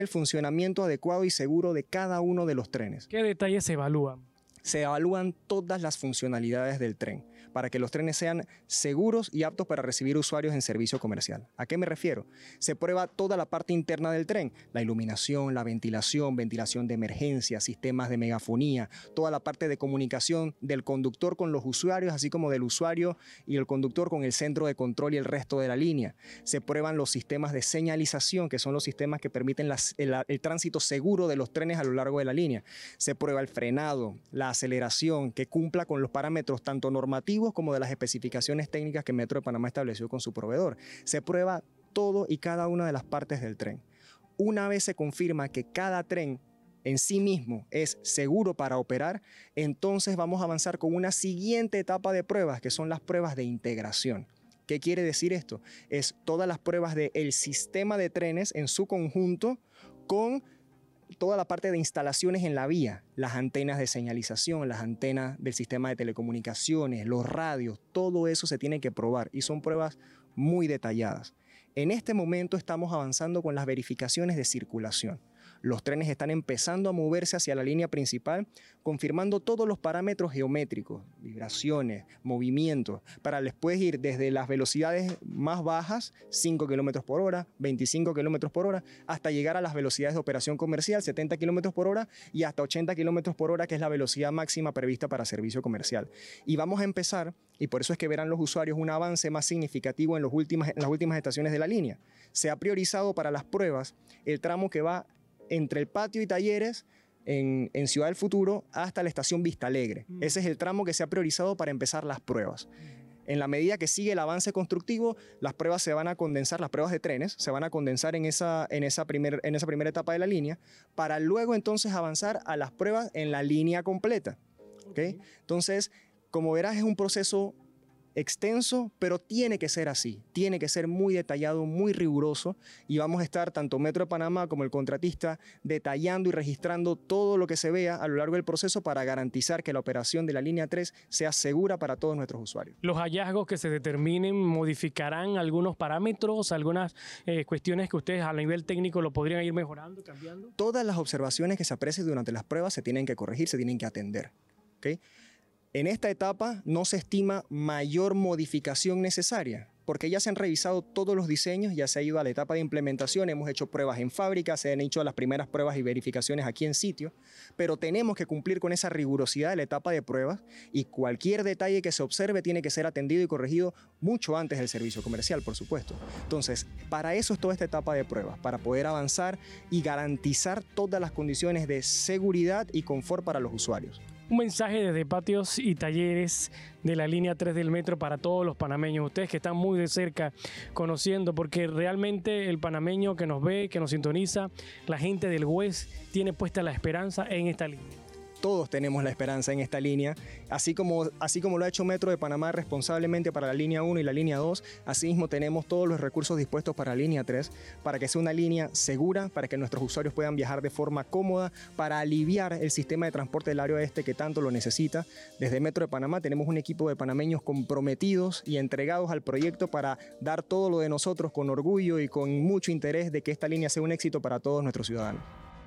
el funcionamiento adecuado y seguro de cada uno de los trenes. ¿Qué detalles se evalúan? Se evalúan todas las funcionalidades del tren para que los trenes sean seguros y aptos para recibir usuarios en servicio comercial. ¿A qué me refiero? Se prueba toda la parte interna del tren, la iluminación, la ventilación, ventilación de emergencia, sistemas de megafonía, toda la parte de comunicación del conductor con los usuarios, así como del usuario y el conductor con el centro de control y el resto de la línea. Se prueban los sistemas de señalización, que son los sistemas que permiten el tránsito seguro de los trenes a lo largo de la línea. Se prueba el frenado, la aceleración, que cumpla con los parámetros tanto normativos como de las especificaciones técnicas que Metro de Panamá estableció con su proveedor. Se prueba todo y cada una de las partes del tren. Una vez se confirma que cada tren en sí mismo es seguro para operar, entonces vamos a avanzar con una siguiente etapa de pruebas, que son las pruebas de integración. ¿Qué quiere decir esto? Es todas las pruebas del sistema de trenes en su conjunto con toda la parte de instalaciones en la vía, las antenas de señalización, las antenas del sistema de telecomunicaciones, los radios, todo eso se tiene que probar y son pruebas muy detalladas. En este momento estamos avanzando con las verificaciones de circulación. Los trenes están empezando a moverse hacia la línea principal, confirmando todos los parámetros geométricos, vibraciones, movimientos, para después ir desde las velocidades más bajas, 5 km por hora, 25 km por hora, hasta llegar a las velocidades de operación comercial, 70 km por hora y hasta 80 km por hora, que es la velocidad máxima prevista para servicio comercial. Y vamos a empezar, y por eso es que verán los usuarios un avance más significativo en las últimas estaciones de la línea. Se ha priorizado para las pruebas el tramo que va entre el patio y talleres en Ciudad del Futuro hasta la estación Vista Alegre. Ese es el tramo que se ha priorizado para empezar las pruebas. En la medida que sigue el avance constructivo, las pruebas se van a condensar, las pruebas de trenes se van a condensar en esa primera etapa de la línea, para luego entonces avanzar a las pruebas en la línea completa. ¿Okay? Entonces, como verás, es un proceso extenso, pero tiene que ser así, tiene que ser muy detallado, muy riguroso, y vamos a estar tanto Metro de Panamá como el contratista detallando y registrando todo lo que se vea a lo largo del proceso para garantizar que la operación de la línea 3 sea segura para todos nuestros usuarios. Los hallazgos que se determinen modificarán algunos parámetros, algunas cuestiones que ustedes a nivel técnico lo podrían ir mejorando, cambiando. Todas las observaciones que se aprecien durante las pruebas se tienen que corregir, se tienen que atender. ¿Okay? En esta etapa no se estima mayor modificación necesaria, porque ya se han revisado todos los diseños, ya se ha ido a la etapa de implementación, hemos hecho pruebas en fábrica, se han hecho las primeras pruebas y verificaciones aquí en sitio, pero tenemos que cumplir con esa rigurosidad de la etapa de pruebas y cualquier detalle que se observe tiene que ser atendido y corregido mucho antes del servicio comercial, por supuesto. Entonces, para eso es toda esta etapa de pruebas, para poder avanzar y garantizar todas las condiciones de seguridad y confort para los usuarios. Un mensaje desde patios y talleres de la línea 3 del metro para todos los panameños, ustedes que están muy de cerca conociendo, porque realmente el panameño que nos ve, que nos sintoniza, la gente del West tiene puesta la esperanza en esta línea. Todos tenemos la esperanza en esta línea, así como lo ha hecho Metro de Panamá responsablemente para la línea 1 y la línea 2, asimismo tenemos todos los recursos dispuestos para la línea 3, para que sea una línea segura, para que nuestros usuarios puedan viajar de forma cómoda, para aliviar el sistema de transporte del área oeste que tanto lo necesita. Desde Metro de Panamá tenemos un equipo de panameños comprometidos y entregados al proyecto para dar todo lo de nosotros con orgullo y con mucho interés de que esta línea sea un éxito para todos nuestros ciudadanos.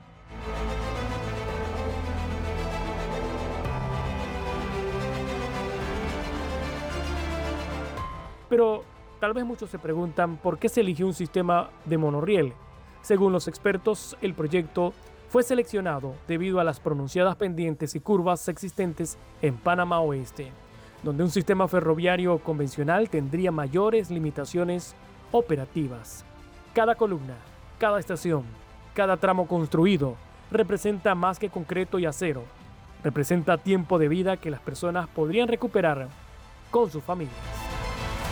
Pero tal vez muchos se preguntan por qué se eligió un sistema de monorriel. Según los expertos, el proyecto fue seleccionado debido a las pronunciadas pendientes y curvas existentes en Panamá Oeste, donde un sistema ferroviario convencional tendría mayores limitaciones operativas. Cada columna, cada estación, cada tramo construido representa más que concreto y acero. Representa tiempo de vida que las personas podrían recuperar con sus familias.